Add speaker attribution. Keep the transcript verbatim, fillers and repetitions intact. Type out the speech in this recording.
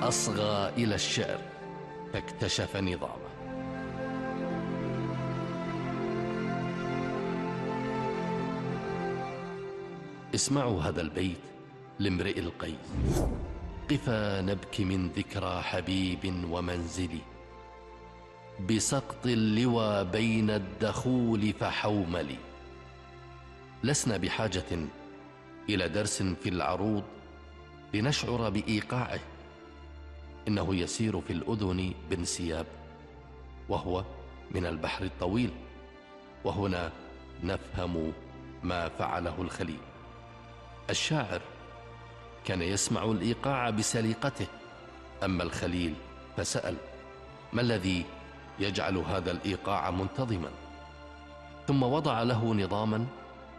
Speaker 1: أصغى إلى الشعر فاكتشف نظامه. اسمعوا هذا البيت لامرئ القيس: قفا نبكي من ذكرى حبيب ومنزلي، بسقط اللوى بين الدخول فحوملي. لسنا بحاجة إلى درس في العروض لنشعر بإيقاعه، إنه يسير في الأذن بانسياب، وهو من البحر الطويل. وهنا نفهم ما فعله الخليل. الشاعر كان يسمع الإيقاع بسليقته، أما الخليل فسأل: ما الذي يجعل هذا الإيقاع منتظما؟ ثم وضع له نظاما